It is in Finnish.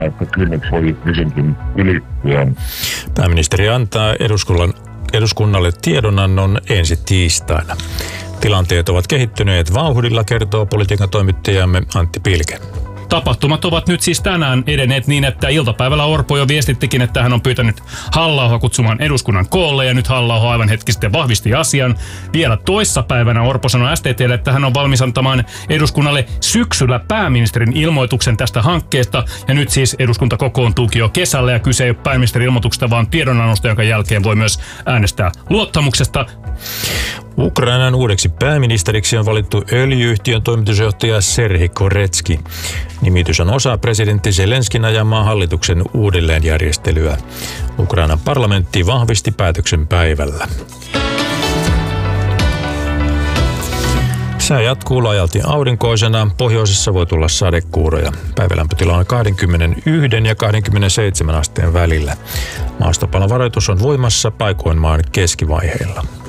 että kynnys voi hyvinkin ylittyä. Pääministeri antaa eduskunnalle tiedonannon ensi tiistaina. Tilanteet ovat kehittyneet vauhdilla, kertoo politiikan toimittajamme Antti Pilke. Tapahtumat ovat nyt siis tänään edenneet niin, että iltapäivällä Orpo jo viestittikin, että hän on pyytänyt Halla-ahoa kutsumaan eduskunnan koolle, ja nyt Halla-aho aivan hetki sitten vahvisti asian. Vielä toissapäivänä Orpo sanoi STT:lle, että hän on valmis antamaan eduskunnalle syksyllä pääministerin ilmoituksen tästä hankkeesta, ja nyt siis eduskunta kokoontuukin jo kesällä, ja kyse ei ole pääministerin ilmoituksesta, vaan tiedonannosta, jonka jälkeen voi myös äänestää luottamuksesta. Ukrainan uudeksi pääministeriksi on valittu öljy-yhtiön toimitusjohtaja Serhii Koretsky. Nimitys on osa presidentti Zelenskin ajamaa hallituksen uudelleenjärjestelyä. Ukrainan parlamentti vahvisti päätöksen päivällä. Sää jatkuu laajalti aurinkoisena. Pohjoisessa voi tulla sadekuuroja. Päivälämpötila on 21 ja 27 asteen välillä. Maastopalon varoitus on voimassa paikoin maan keskivaiheilla.